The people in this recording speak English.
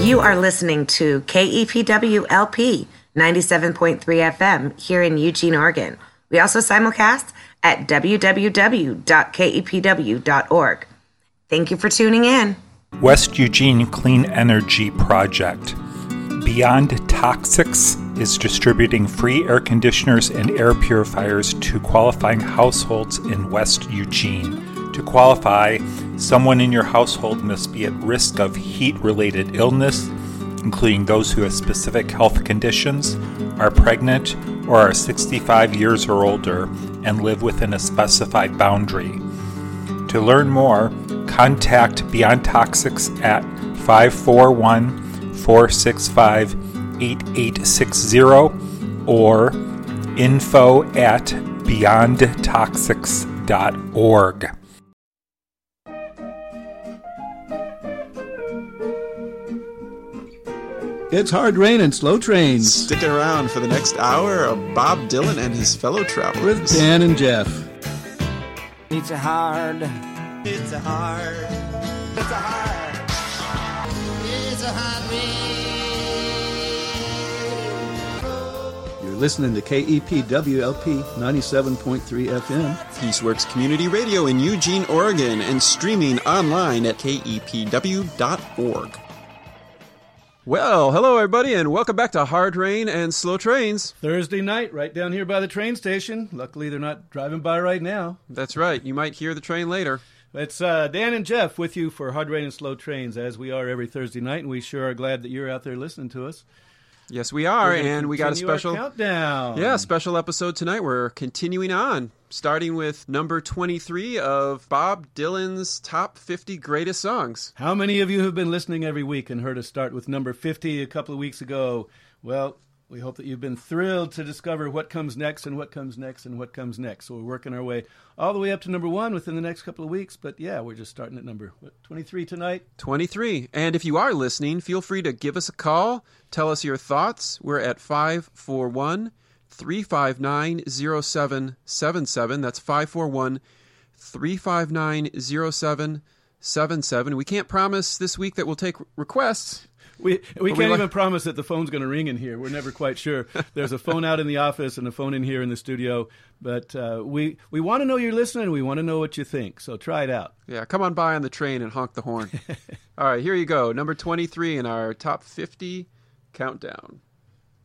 You are listening to KEPW-LP 97.3 FM here in Eugene, Oregon. We also simulcast at www.kepw.org. Thank you for tuning in. West Eugene Clean Energy Project. Beyond Toxics is distributing free air conditioners and air purifiers to qualifying households in West Eugene. To qualify, someone in your household must be at risk of heat-related illness, including those who have specific health conditions, are pregnant, or are 65 years or older and live within a specified boundary. To learn more, contact Beyond Toxics at 541-465-8860 or info@beyondtoxics.org. It's Hard Rain and Slow Trains. Stick around for the next hour of Bob Dylan and his fellow travelers. With Dan and Jeff. It's a hard. It's a hard. It's a hard. It's a hard rain. You're listening to KEPW-LP 97.3 FM. Peaceworks Community Radio in Eugene, Oregon, and streaming online at kepw.org. Well, hello everybody, and welcome back to Hard Rain and Slow Trains. Thursday night, right down here by the train station. Luckily, they're not driving by right now. That's right. You might hear the train later. It's Dan and Jeff with you for Hard Rain and Slow Trains, as we are every Thursday night, and we sure are glad that you're out there listening to us. Yes, we are, and we got a special countdown. Yeah, special episode tonight. We're continuing on, starting with number 23 of Bob Dylan's Top 50 Greatest Songs. How many of you have been listening every week and heard us start with number 50 a couple of weeks ago? Well, we hope that you've been thrilled to discover what comes next and what comes next and what comes next. So we're working our way all the way up to number 1 within the next couple of weeks. But yeah, we're just starting at number 23 tonight. 23. And if you are listening, feel free to give us a call. Tell us your thoughts. We're at 541-359-0777. That's 541-359-0777. We can't promise this week that we'll take requests. We can't even promise that the phone's going to ring in here. We're never quite sure. There's a phone out in the office and a phone in here in the studio. But we want to know you're listening. We want to know what you think. So try it out. Yeah, come on by on the train and honk the horn. All right, here you go. Number 23 in our Top 50 Countdown.